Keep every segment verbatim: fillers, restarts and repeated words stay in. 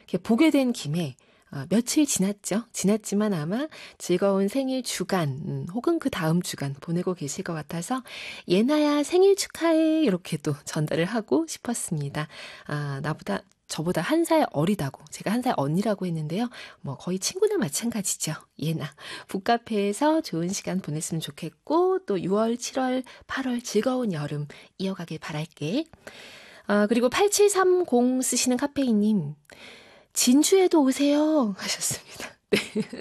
이렇게 보게 된 김에 어, 며칠 지났죠. 지났지만 아마 즐거운 생일 주간 음, 혹은 그 다음 주간 보내고 계실 것 같아서 예나야 생일 축하해 이렇게 또 전달을 하고 싶었습니다. 아, 나보다 저보다 한 살 어리다고 제가 한 살 언니라고 했는데요. 뭐 거의 친구나 마찬가지죠. 예나 북카페에서 좋은 시간 보냈으면 좋겠고 또 유월, 칠월, 팔월 즐거운 여름 이어가길 바랄게. 아, 그리고 팔칠삼공 쓰시는 카페이님 진주에도 오세요 하셨습니다. 네,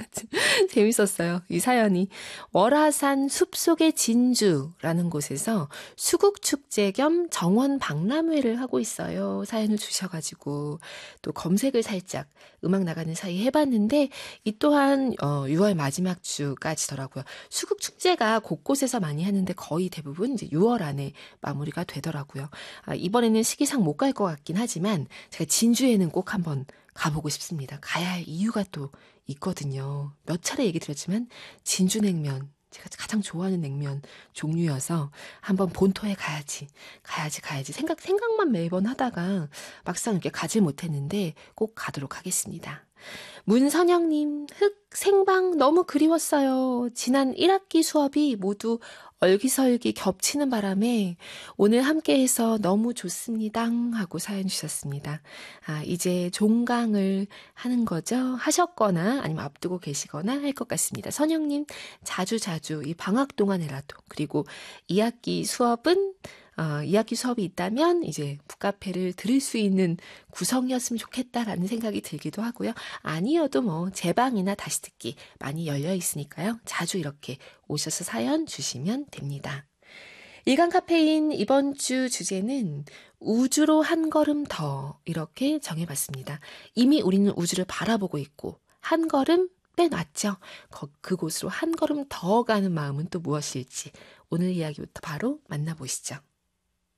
재밌었어요. 이 사연이 월화산 숲속의 진주라는 곳에서 수국축제 겸 정원 박람회를 하고 있어요. 사연을 주셔가지고 또 검색을 살짝 음악 나가는 사이에 해봤는데 이 또한 어, 유월 마지막 주까지더라고요. 수국축제가 곳곳에서 많이 하는데 거의 대부분 이제 유월 안에 마무리가 되더라고요. 아, 이번에는 시기상 못 갈 것 같긴 하지만 제가 진주에는 꼭 한번 가보고 싶습니다. 가야 할 이유가 또 있거든요. 몇 차례 얘기 드렸지만 진주냉면 제가 가장 좋아하는 냉면 종류여서 한번 본토에 가야지 가야지 가야지 생각 생각만 매번 하다가 막상 이렇게 가지 못했는데 꼭 가도록 하겠습니다. 문선영님 흑 생방 너무 그리웠어요. 지난 일 학기 수업이 모두 얼기설기 겹치는 바람에 오늘 함께해서 너무 좋습니다 하고 사연 주셨습니다. 아, 이제 종강을 하는 거죠. 하셨거나 아니면 앞두고 계시거나 할 것 같습니다. 선영님 자주자주 이 방학 동안에라도 그리고 이 학기 수업은 어, 이 학기 수업이 있다면 이제 북카페를 들을 수 있는 구성이었으면 좋겠다라는 생각이 들기도 하고요. 아니어도 뭐 제 방이나 다시 듣기 많이 열려 있으니까요. 자주 이렇게 오셔서 사연 주시면 됩니다. 일간 카페인 이번 주 주제는 우주로 한 걸음 더 이렇게 정해봤습니다. 이미 우리는 우주를 바라보고 있고 한 걸음 빼놨죠. 그곳으로 한 걸음 더 가는 마음은 또 무엇일지 오늘 이야기부터 바로 만나보시죠.